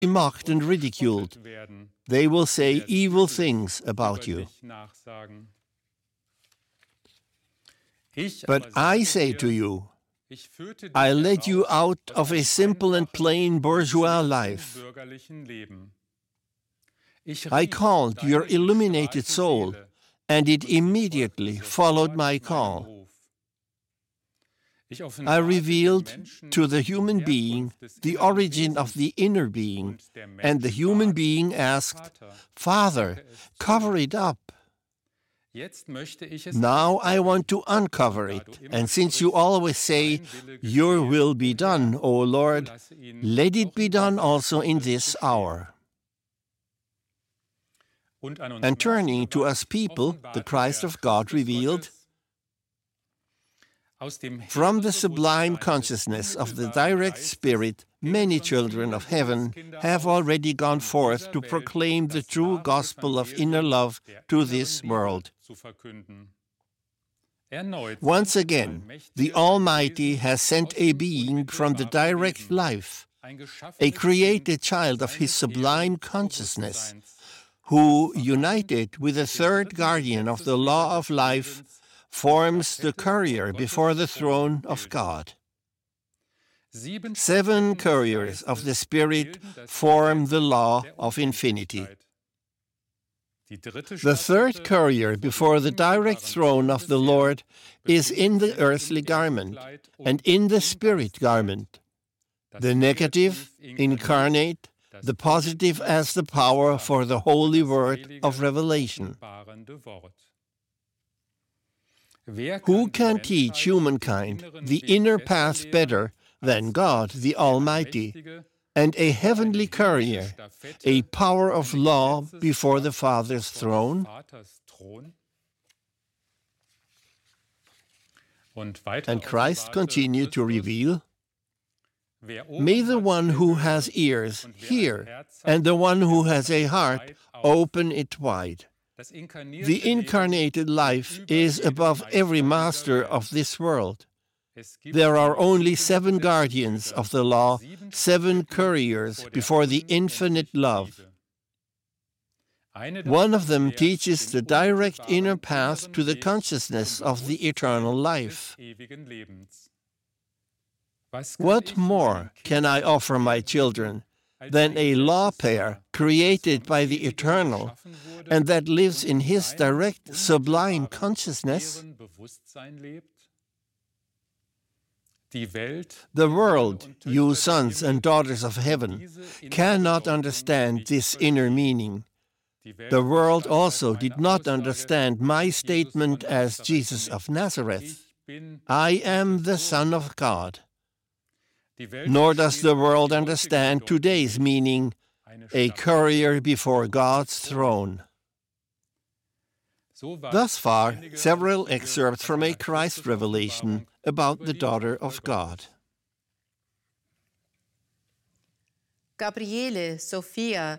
mocked and ridiculed. They will say evil things about you. But I say to you, I led you out of a simple and plain bourgeois life. I called your illuminated soul, and it immediately followed my call. I revealed to the human being the origin of the inner being, and the human being asked, Father, cover it up. Now I want to uncover it, and since you always say, Your will be done, O Lord, let it be done also in this hour. And turning to us people, the Christ of God revealed, from the sublime consciousness of the direct Spirit, many children of heaven have already gone forth to proclaim the true gospel of inner love to this world. Once again, the Almighty has sent a being from the direct life, a created child of His sublime consciousness, who, united with the third guardian of the law of life, forms the courier before the throne of God. 7 couriers of the Spirit form the law of infinity. The third courier before the direct throne of the Lord is in the earthly garment and in the spirit garment. The negative, incarnate, the positive as the power for the holy word of revelation. Who can teach humankind the inner path better than God the Almighty, and a heavenly courier, a power of law before the Father's throne? And Christ continued to reveal, May the one who has ears hear, and the one who has a heart open it wide. The incarnated life is above every master of this world. There are only 7 guardians of the law, 7 couriers before the infinite love. One of them teaches the direct inner path to the consciousness of the eternal life. What more can I offer my children than a law pair created by the Eternal and that lives in His direct sublime consciousness? The world, you sons and daughters of heaven, cannot understand this inner meaning. The world also did not understand my statement as Jesus of Nazareth. I am the Son of God. Nor does the world understand today's meaning, a courier before God's throne. Thus far, several excerpts from a Christ revelation about the daughter of God. Gabriele Sophia,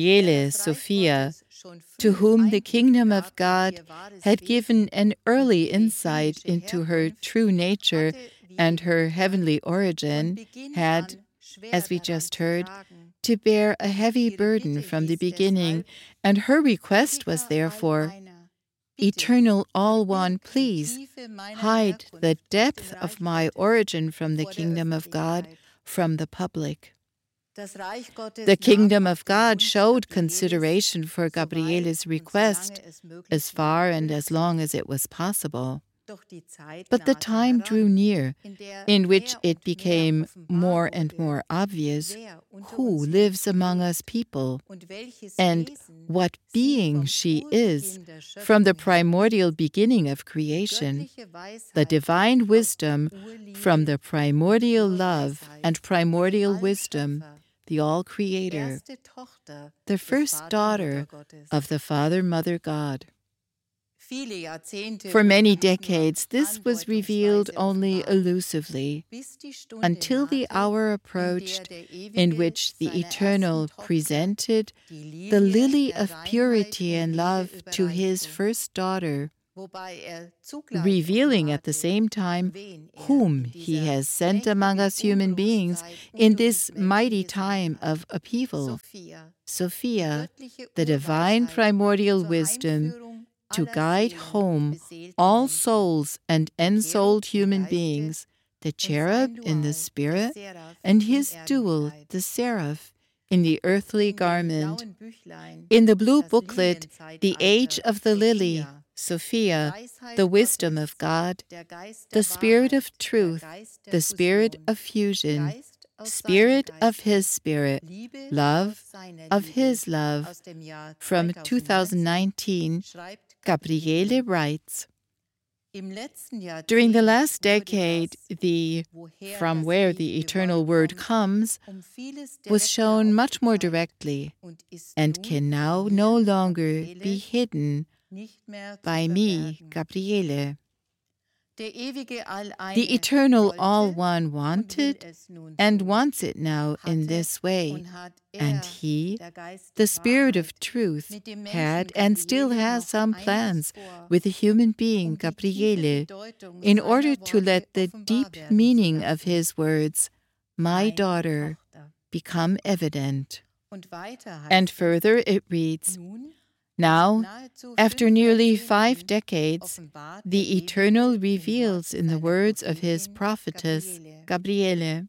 to whom the kingdom of God had given an early insight into her true nature and her heavenly origin, had, as we just heard, to bear a heavy burden from the beginning, and her request was therefore, Eternal All One, please hide the depth of my origin from the kingdom of God from the public. The kingdom of God showed consideration for Gabriele's request as far and as long as it was possible. But the time drew near in which it became more and more obvious who lives among us people and what being she is from the primordial beginning of creation, the divine wisdom from the primordial love and primordial wisdom, the All-Creator, the first daughter of the Father-Mother God. For many decades, this was revealed only elusively, until the hour approached in which the Eternal presented the lily of purity and love to His first daughter, revealing at the same time whom he has sent among us human beings in this mighty time of upheaval. Sophia, the divine primordial wisdom to guide home all souls and ensouled human beings, the cherub in the spirit, and his dual, the seraph, in the earthly garment. In the blue booklet, The Age of the Lily, Sophia, the wisdom of God, the spirit of truth, the spirit of fusion, spirit of his spirit, love of his love. From 2019, Gabriele writes, during the last decade, the "from where the eternal word comes" was shown much more directly and can now no longer be hidden by me, Gabriele. The eternal All-One wanted and wants it now in this way, and he, the Spirit of Truth, had and still has some plans with the human being, Gabriele, in order to let the deep meaning of his words, "my daughter," become evident. And further it reads, now, after nearly 5 decades, the Eternal reveals in the words of his prophetess, Gabriele,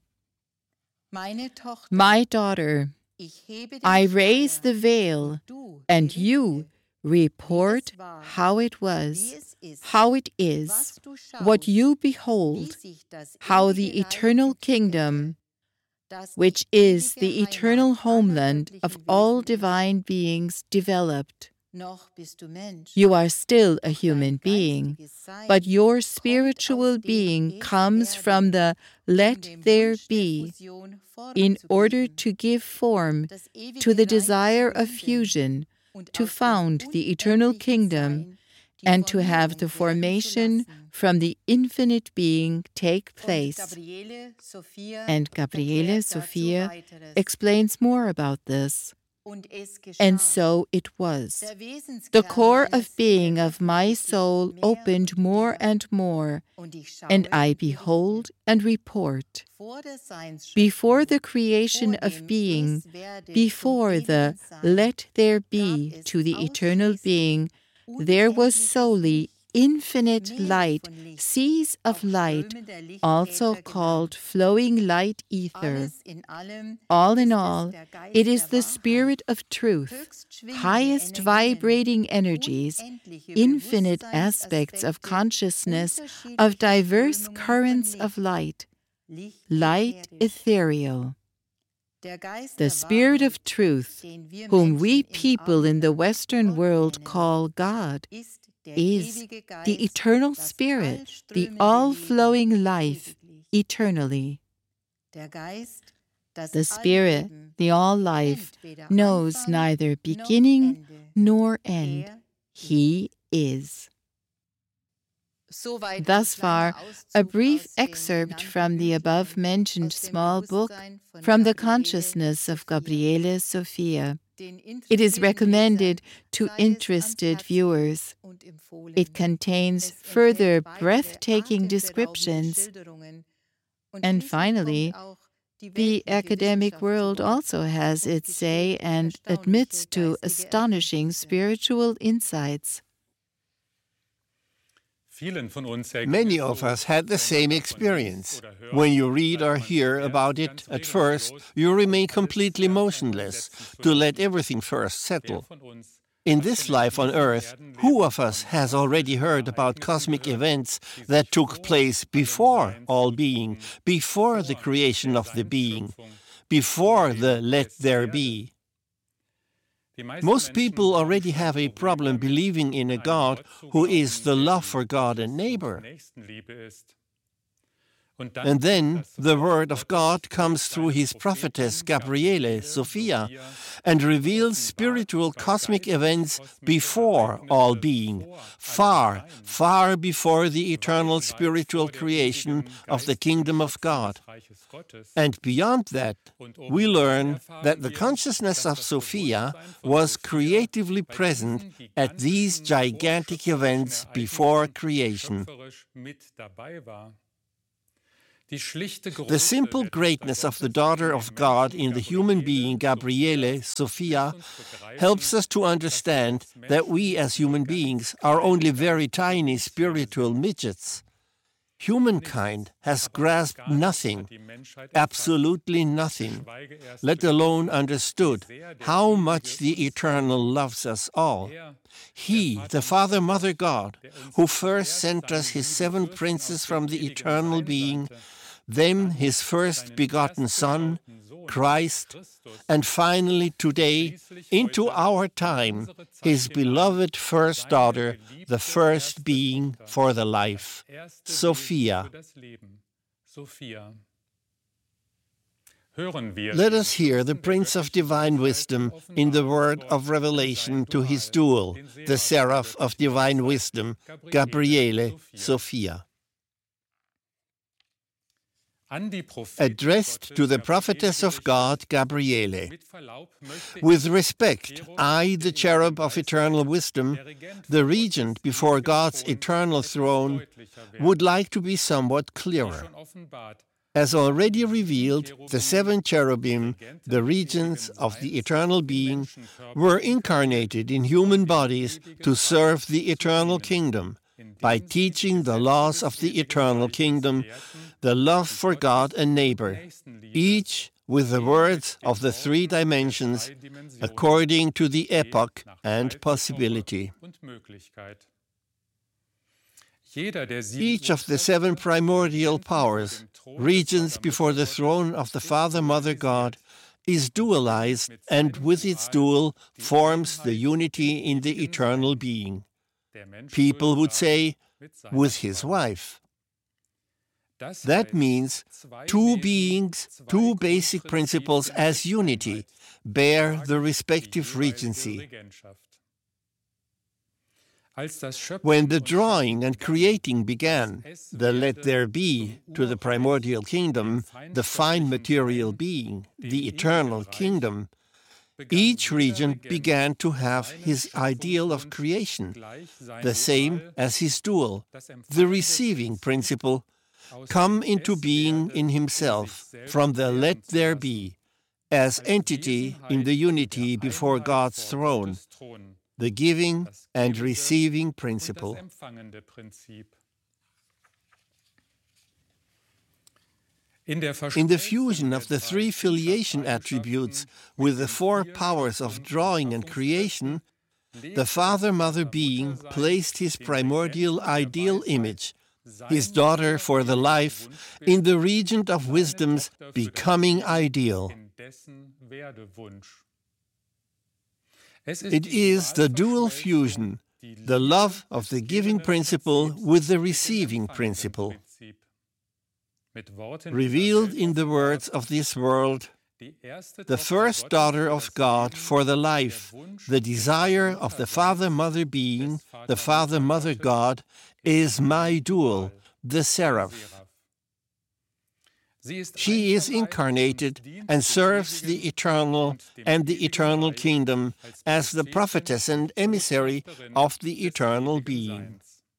"My daughter, I raise the veil, and you report how it was, how it is, what you behold, how the eternal kingdom, which is the eternal homeland of all divine beings, developed. You are still a human being, but your spiritual being comes from the 'let there be' in order to give form to the desire of fusion, to found the eternal kingdom, and to have the formation from the infinite being take place." And Gabriele Sophia explains more about this. And so it was. The core of being of my soul opened more and more, and I behold and report. Before the creation of being, before the "let there be" to the eternal being, there was solely infinite light, seas of light, also called flowing light ether. All in all, it is the Spirit of Truth, highest vibrating energies, infinite aspects of consciousness, of diverse currents of light, light ethereal. The Spirit of Truth, whom we people in the Western world call God, is the eternal Spirit, the all-flowing life, eternally. The Spirit, the all-life, knows neither beginning nor end. He is. Thus far, a brief excerpt from the above-mentioned small book, From the Consciousness of Gabriele Sophia. It is recommended to interested viewers. It contains further breathtaking descriptions. And finally, the academic world also has its say and admits to astonishing spiritual insights. Many of us had the same experience. When you read or hear about it at first, you remain completely motionless to let everything first settle. In this life on Earth, who of us has already heard about cosmic events that took place before all being, before the creation of the being, before the "let there be"? Most people already have a problem believing in a God who is the love for God and neighbor. And then the word of God comes through his prophetess Gabriele Sophia, and reveals spiritual cosmic events before all being, far, far before the eternal spiritual creation of the kingdom of God. And beyond that, we learn that the consciousness of Sophia was creatively present at these gigantic events before creation. The simple greatness of the daughter of God in the human being, Gabriele, Sophia, helps us to understand that we as human beings are only very tiny spiritual midgets. Humankind has grasped nothing, absolutely nothing, let alone understood how much the Eternal loves us all. He, the Father, Mother God, who first sent us His 7 princes from the eternal being, then His first begotten Son, Christ, and finally today, into our time, His beloved first daughter, the first being for the life, Sophia. Let us hear the Prince of Divine Wisdom in the word of revelation to his dual, the Seraph of Divine Wisdom, Gabriele, Sophia. Addressed to the prophetess of God, Gabriele. With respect, I, the cherub of eternal wisdom, the regent before God's eternal throne, would like to be somewhat clearer. As already revealed, the 7 cherubim, the regents of the eternal being, were incarnated in human bodies to serve the eternal kingdom by teaching the laws of the eternal kingdom, the love for God and neighbor, each with the words of the 3 dimensions according to the epoch and possibility. Each of the 7 primordial powers, regents before the throne of the Father, Mother God, is dualized and with its dual forms the unity in the eternal being. People would say, with his wife. That means 2 beings, 2 basic principles as unity, bear the respective regency. When the drawing and creating began, the let there be to the primordial kingdom, the fine material being, the eternal kingdom, each regent began to have his ideal of creation, the same as his dual, the receiving principle, come into being in himself from the let there be, as entity in the unity before God's throne, the giving and receiving principle. In the fusion of the 3 filiation attributes with the 4 powers of drawing and creation, the Father-Mother being placed his primordial ideal image, his daughter for the life, in the regent of wisdom's becoming ideal. It is the dual fusion, the love of the giving principle with the receiving principle. Revealed in the words of this world, the first daughter of God for the life, the desire of the Father-Mother being, the Father-Mother God, is my dual, the Seraph. She is incarnated and serves the eternal and the eternal kingdom as the prophetess and emissary of the eternal being.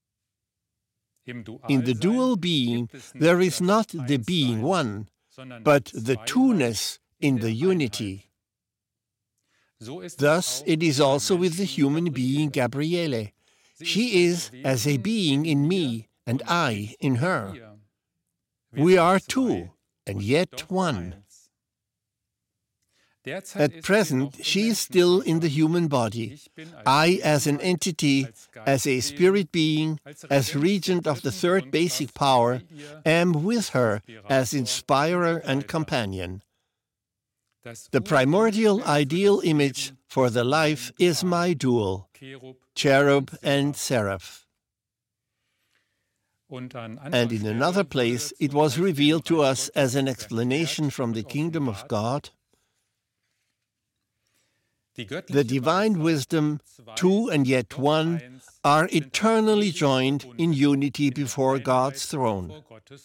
In the dual being, there is not the being one, but the two-ness in the unity. Thus it is also with the human being Gabriele. She is as a being in me and I in her. We are 2, and yet 1. At present, she is still in the human body. I, as an entity, as a spirit being, as regent of the 3rd basic power, am with her as inspirer and companion. The primordial ideal image for the life is my dual, cherub and seraph. And in another place, it was revealed to us as an explanation from the kingdom of God. The divine wisdom, two and yet one, are eternally joined in unity before God's throne.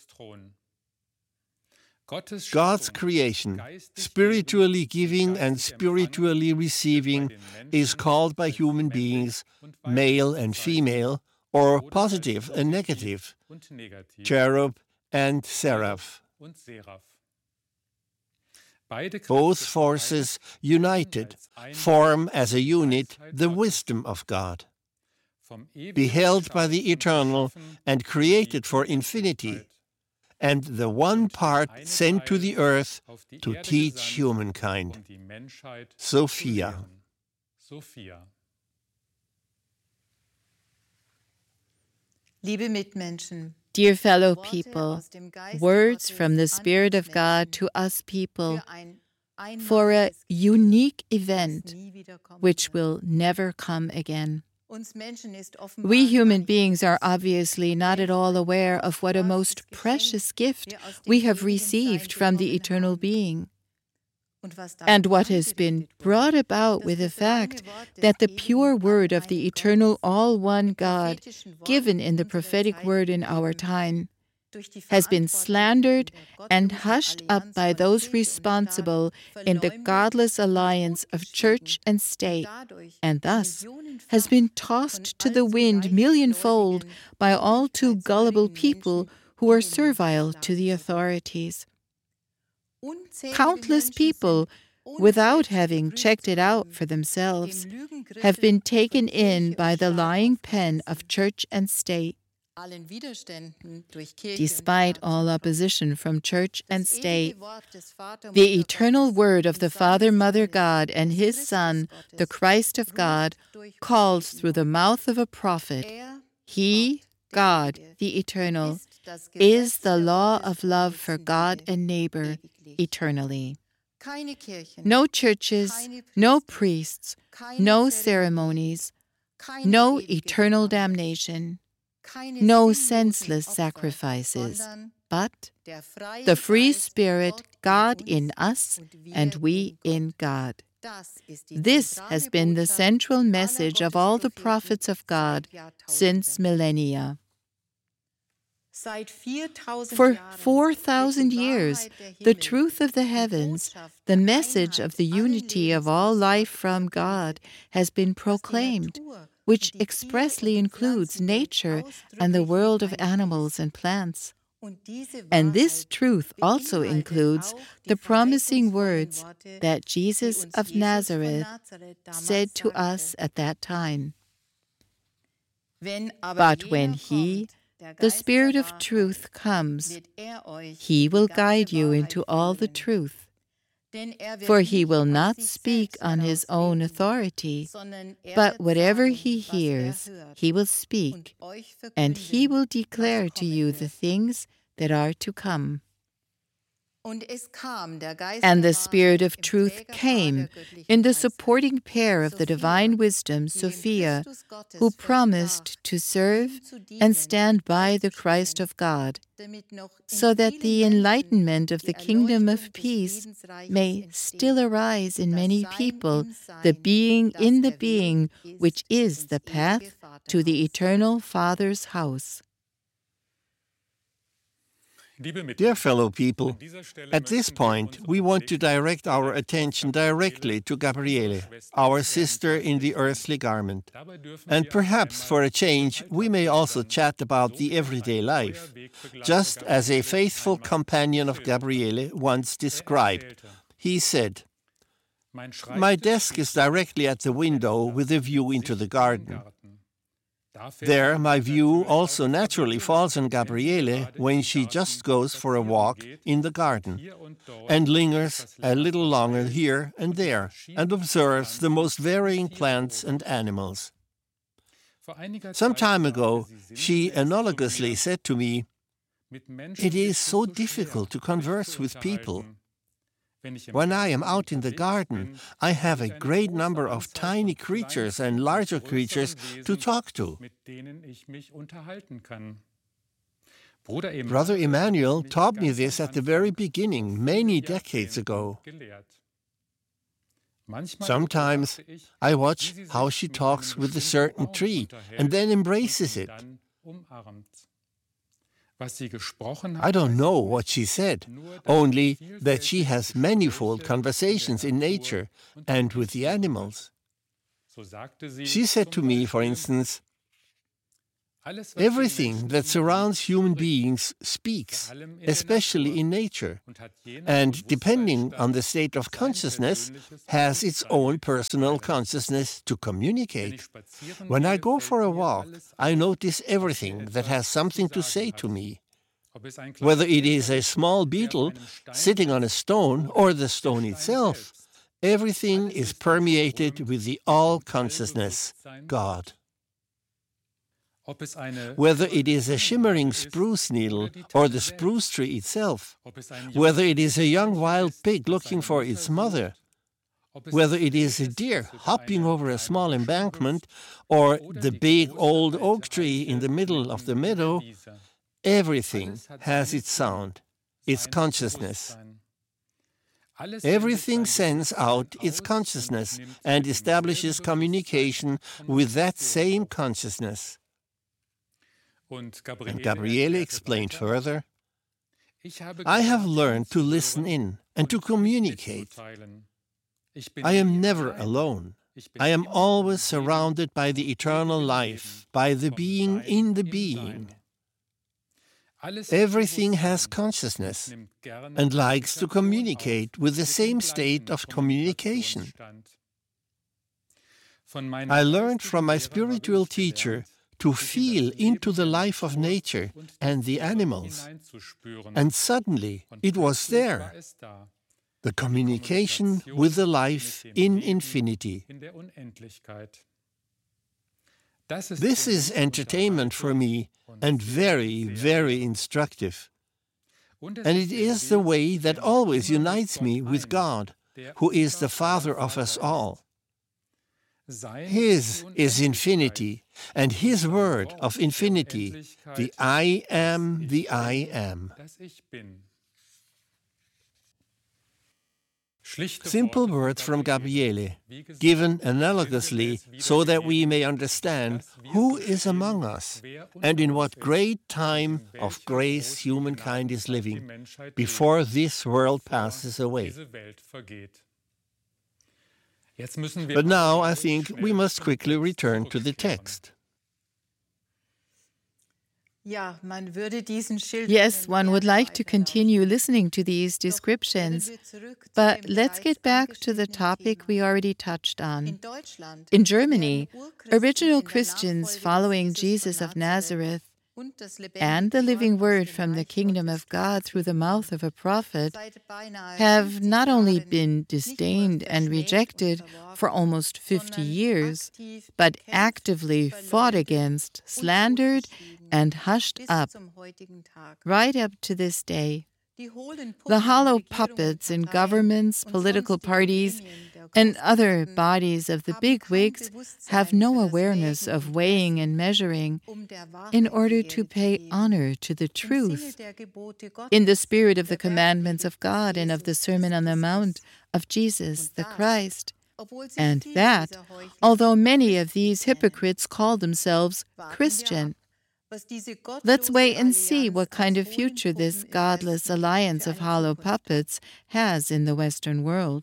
God's creation, spiritually giving and spiritually receiving, is called by human beings male and female, or positive and negative, cherub and seraph. Both forces, united, form as a unit the wisdom of God, beheld by the eternal and created for infinity, and the one part sent to the earth to teach humankind. Sophia. Dear fellow people, words from the Spirit of God to us people for a unique event which will never come again. We human beings are obviously not at all aware of what a most precious gift we have received from the eternal being, and what has been brought about with the fact that the pure word of the eternal all-one God, given in the prophetic word in our time, has been slandered and hushed up by those responsible in the godless alliance of church and state, and thus has been tossed to the wind millionfold by all too gullible people who are servile to the authorities. Countless people, without having checked it out for themselves, have been taken in by the lying pen of church and state. Despite all opposition from church and state, the eternal word of the Father, Mother God, and His Son, the Christ of God, calls through the mouth of a prophet. He, God, the Eternal, is the law of love for God and neighbor eternally. No churches, no priests, no ceremonies, no eternal damnation, no senseless sacrifices, but the free Spirit, God in us, and we in God. This has been the central message of all the prophets of God since millennia. For 4,000 years, the truth of the heavens, the message of the unity of all life from God, has been proclaimed, which expressly includes nature and the world of animals and plants. And this truth also includes the promising words that Jesus of Nazareth said to us at that time. But when He, the Spirit of truth, comes, He will guide you into all the truth. For He will not speak on His own authority, but whatever He hears, He will speak, and He will declare to you the things that are to come. And the Spirit of truth came in the supporting pair of the divine wisdom, Sophia, who promised to serve and stand by the Christ of God, so that the enlightenment of the kingdom of peace may still arise in many people, the being in the being, which is the path to the eternal Father's house. Dear fellow people, at this point we want to direct our attention directly to Gabriele, our sister in the earthly garment. And perhaps for a change we may also chat about the everyday life, just as a faithful companion of Gabriele once described. He said, "My desk is directly at the window with a view into the garden. There, my view also naturally falls on Gabriele when she just goes for a walk in the garden and lingers a little longer here and there and observes the most varying plants and animals. Some time ago, she analogously said to me, 'It is so difficult to converse with people. When I am out in the garden, I have a great number of tiny creatures and larger creatures to talk to.' Brother Emmanuel taught me this at the very beginning, many decades ago. Sometimes I watch how she talks with a certain tree and then embraces it. I don't know what she said, only that she has manifold conversations in nature and with the animals. She said to me, for instance, everything that surrounds human beings speaks, especially in nature, and depending on the state of consciousness, has its own personal consciousness to communicate. When I go for a walk, I notice everything that has something to say to me. Whether it is a small beetle sitting on a stone or the stone itself, everything is permeated with the all-consciousness, God. Whether it is a shimmering spruce needle or the spruce tree itself, whether it is a young wild pig looking for its mother, whether it is a deer hopping over a small embankment or the big old oak tree in the middle of the meadow, everything has its sound, its consciousness. Everything sends out its consciousness and establishes communication with that same consciousness. And Gabriele explained further, I have learned to listen in and to communicate. I am never alone. I am always surrounded by the eternal life, by the being in the being. Everything has consciousness and likes to communicate with the same state of communication. I learned from my spiritual teacher to feel into the life of nature and the animals. And suddenly it was there, the communication with the life in infinity. This is entertainment for me and very, very instructive. And it is the way that always unites me with God, who is the Father of us all. His is infinity, and His word of infinity, the I am, the I am. Simple words from Gabriele, given analogously so that we may understand who is among us and in what great time of grace humankind is living before this world passes away. But now I think we must quickly return to the text. Yes, one would like to continue listening to these descriptions, but let's get back to the topic we already touched on. In Germany, original Christians following Jesus of Nazareth and the living word from the kingdom of God through the mouth of a prophet have not only been disdained and rejected for almost 50 years, but actively fought against, slandered, and hushed up right up to this day. The hollow puppets in governments, political parties, and other bodies of the bigwigs have no awareness of weighing and measuring in order to pay honor to the truth in the spirit of the commandments of God and of the Sermon on the Mount of Jesus the Christ. And that, although many of these hypocrites call themselves Christian. Let's wait and see what kind of future this godless alliance of hollow puppets has in the Western world.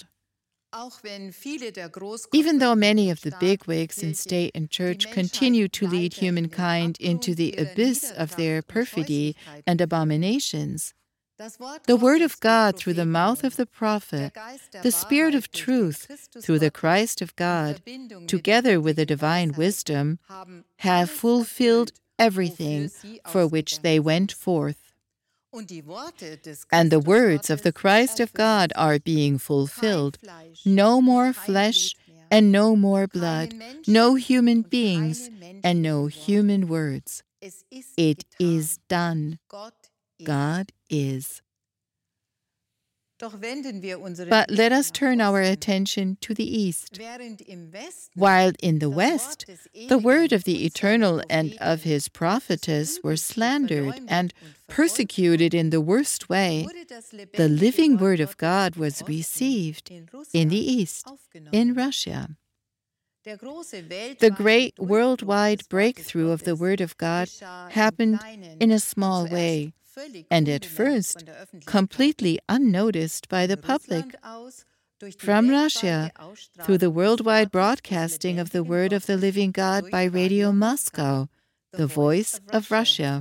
Even though many of the bigwigs in state and church continue to lead humankind into the abyss of their perfidy and abominations, the Word of God through the mouth of the prophet, the Spirit of truth through the Christ of God, together with the divine wisdom, have fulfilled everything for which they went forth. And the words of the Christ of God are being fulfilled. No more flesh and no more blood, no human beings and no human words. It is done. God is. But let us turn our attention to the east. While in the west, the word of the Eternal and of his prophetess were slandered and persecuted in the worst way, the living word of God was received in the east, in Russia. The great worldwide breakthrough of the Word of God happened in a small way, and at first completely unnoticed by the public. From Russia, through the worldwide broadcasting of the Word of the Living God by Radio Moscow, the voice of Russia.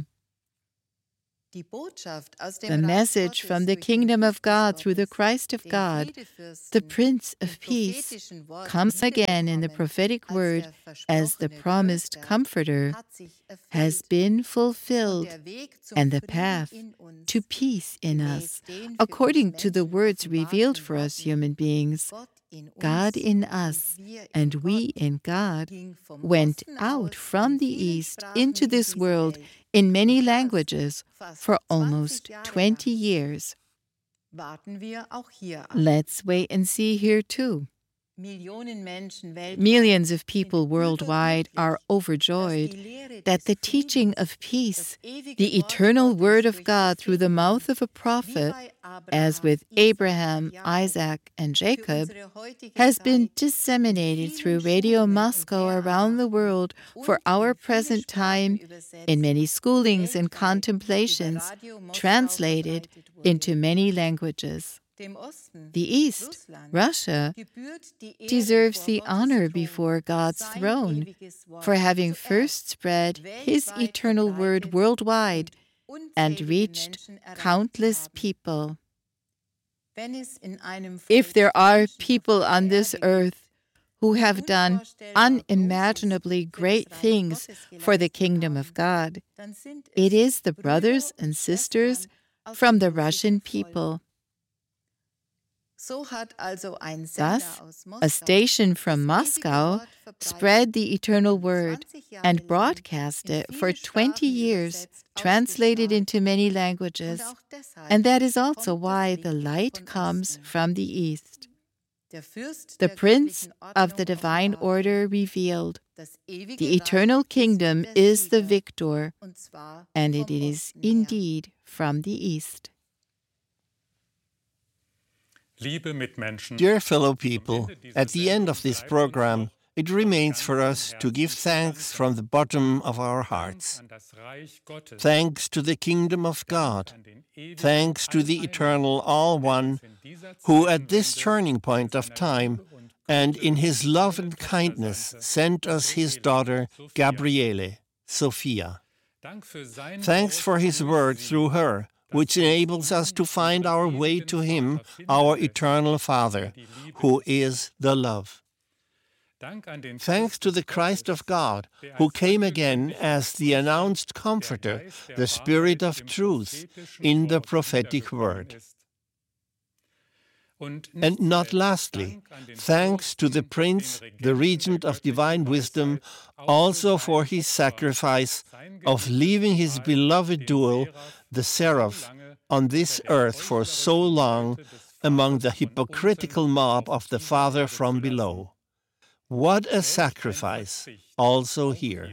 The message from the kingdom of God through the Christ of God, the Prince of Peace, comes again in the prophetic word as the promised Comforter, has been fulfilled, and the path to peace in us, according to the words revealed for us human beings, God in us, and we in God, went out from the east into this world in many languages for almost 20 years. Let's wait and see here too. Millions of people worldwide are overjoyed that the teaching of peace, the eternal word of God through the mouth of a prophet, as with Abraham, Isaac, and Jacob, has been disseminated through Radio Moscow around the world for our present time in many schoolings and contemplations, translated into many languages. The East, Russia, deserves the honor before God's throne for having first spread His eternal word worldwide and reached countless people. If there are people on this earth who have done unimaginably great things for the kingdom of God, it is the brothers and sisters from the Russian people. Thus, a station from Moscow spread the eternal word and broadcast it for 20 years, translated into many languages, and that is also why the light comes from the east. The Prince of the Divine Order revealed, the eternal kingdom is the victor, and it is indeed from the east. Dear fellow people, at the end of this program, it remains for us to give thanks from the bottom of our hearts. Thanks to the kingdom of God. Thanks to the eternal All One, who at this turning point of time and in His love and kindness sent us His daughter, Gabriele, Sophia. Thanks for His word through her, which enables us to find our way to Him, our eternal Father, who is the love. Thanks to the Christ of God, who came again as the announced Comforter, the Spirit of truth, in the prophetic word. And not lastly, thanks to the Prince, the Regent of Divine Wisdom, also for his sacrifice of leaving his beloved dual, the Seraph, on this earth for so long among the hypocritical mob of the Father from below. What a sacrifice also here.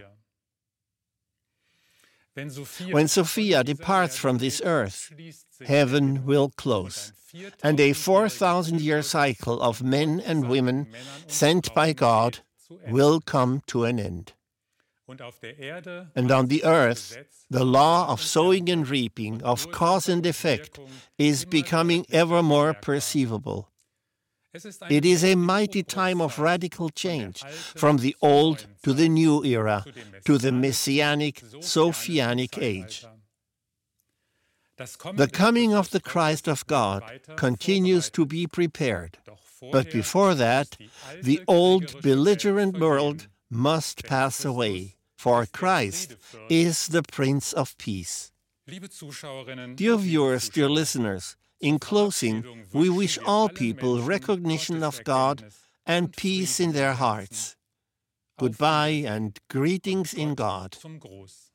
When Sophia departs from this earth, heaven will close, and a 4,000-year cycle of men and women sent by God will come to an end. And on the earth, the law of sowing and reaping, of cause and effect, is becoming ever more perceivable. It is a mighty time of radical change, from the old to the new era, to the Messianic, Sophianic age. The coming of the Christ of God continues to be prepared, but before that, the old belligerent world must pass away, for Christ is the Prince of Peace. Dear viewers, dear listeners, in closing, we wish all people recognition of God and peace in their hearts. Goodbye and greetings in God.